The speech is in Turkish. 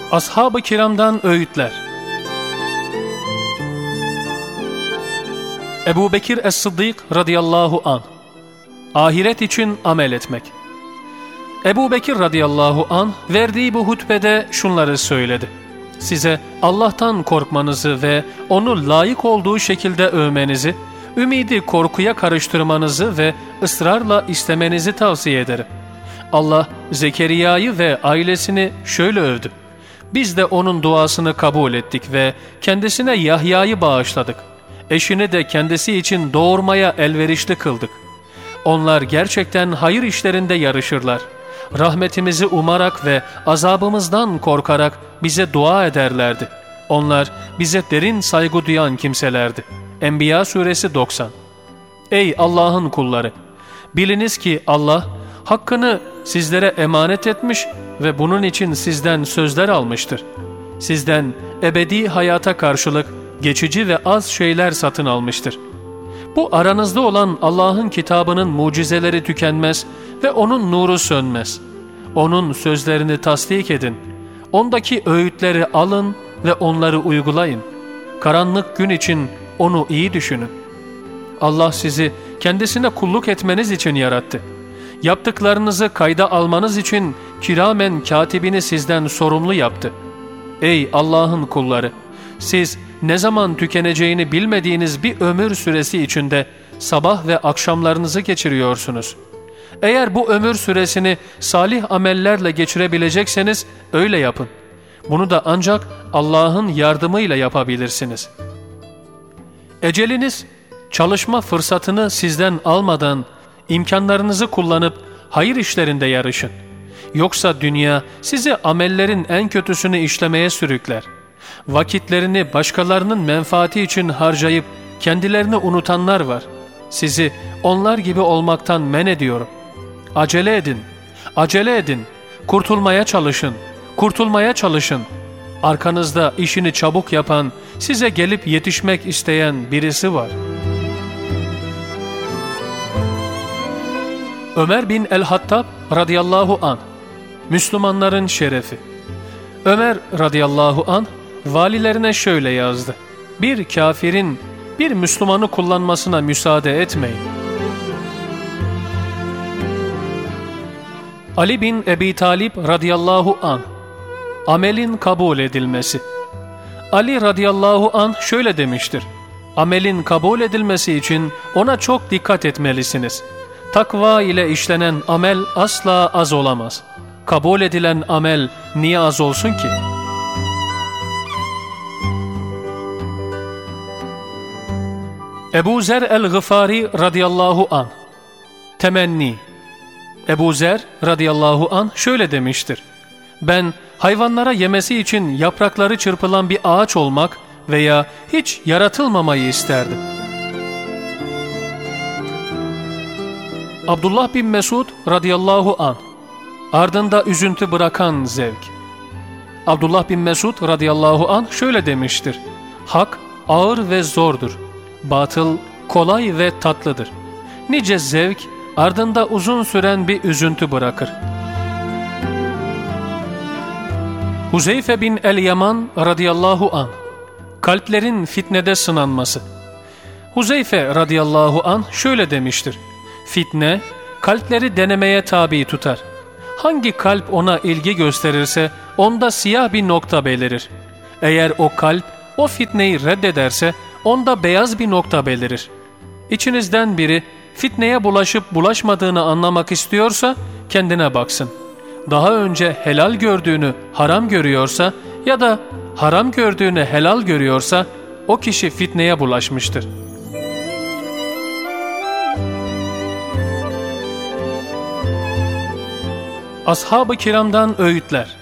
Ashab-ı kiramdan öğütler. Ebu Bekir Es-Sıddık radıyallahu anh. Ahiret için amel etmek. Ebu Bekir radıyallahu anh verdiği bu hutbede şunları söyledi. Size Allah'tan korkmanızı ve onu layık olduğu şekilde övmenizi, ümidi korkuya karıştırmanızı ve ısrarla istemenizi tavsiye ederim. Allah Zekeriya'yı ve ailesini şöyle övdü. Biz de onun duasını kabul ettik ve kendisine Yahya'yı bağışladık. Eşini de kendisi için doğurmaya elverişli kıldık. Onlar gerçekten hayır işlerinde yarışırlar. Rahmetimizi umarak ve azabımızdan korkarak bize dua ederlerdi. Onlar bize derin saygı duyan kimselerdi. Enbiya suresi 90. Ey Allah'ın kulları! Biliniz ki Allah hakkını sizlere emanet etmiş ve bunun için sizden sözler almıştır. Sizden ebedi hayata karşılık geçici ve az şeyler satın almıştır. Bu aranızda olan Allah'ın kitabının mucizeleri tükenmez ve onun nuru sönmez. Onun sözlerini tasdik edin. Ondaki öğütleri alın ve onları uygulayın. Karanlık gün için onu iyi düşünün. Allah sizi kendisine kulluk etmeniz için yarattı. Yaptıklarınızı kayda almanız için kiramen katibini sizden sorumlu yaptı. Ey Allah'ın kulları! Siz ne zaman tükeneceğini bilmediğiniz bir ömür süresi içinde sabah ve akşamlarınızı geçiriyorsunuz. Eğer bu ömür süresini salih amellerle geçirebilecekseniz öyle yapın. Bunu da ancak Allah'ın yardımıyla yapabilirsiniz. Eceliniz, çalışma fırsatını sizden almadan imkanlarınızı kullanıp hayır işlerinde yarışın. Yoksa dünya sizi amellerin en kötüsünü işlemeye sürükler. Vakitlerini başkalarının menfaati için harcayıp kendilerini unutanlar var. Sizi onlar gibi olmaktan men ediyorum. Acele edin, acele edin. Kurtulmaya çalışın, kurtulmaya çalışın. Arkanızda işini çabuk yapan, size gelip yetişmek isteyen birisi var. Ömer bin el-Hattab radıyallahu anh, Müslümanların şerefi. Ömer radıyallahu anh, valilerine şöyle yazdı. Bir kafirin bir Müslümanı kullanmasına müsaade etmeyin. Ali bin Ebi Talib radıyallahu anh, amelin kabul edilmesi. Ali radıyallahu anh şöyle demiştir. Amelin kabul edilmesi için ona çok dikkat etmelisiniz. Takva ile işlenen amel asla az olamaz. Kabul edilen amel niye az olsun ki? Ebu Zer el-Gıfari radıyallahu anh. Temenni. Ebu Zer radıyallahu anh şöyle demiştir. Ben hayvanlara yemesi için yaprakları çırpılan bir ağaç olmak veya hiç yaratılmamayı isterdim. Abdullah bin Mesud radıyallahu anh. Ardında üzüntü bırakan zevk. Abdullah bin Mesud radıyallahu anh şöyle demiştir. Hak ağır ve zordur. Batıl kolay ve tatlıdır. Nice zevk ardında uzun süren bir üzüntü bırakır. Huzeyfe bin el-Yaman radıyallahu anh. Kalplerin fitnede sınanması. Huzeyfe radıyallahu anh şöyle demiştir. Fitne kalpleri denemeye tabi tutar. Hangi kalp ona ilgi gösterirse onda siyah bir nokta belirir. Eğer o kalp o fitneyi reddederse onda beyaz bir nokta belirir. İçinizden biri fitneye bulaşıp bulaşmadığını anlamak istiyorsa kendine baksın. Daha önce helal gördüğünü haram görüyorsa ya da haram gördüğünü helal görüyorsa o kişi fitneye bulaşmıştır. Ashab-ı kiramdan öğütler.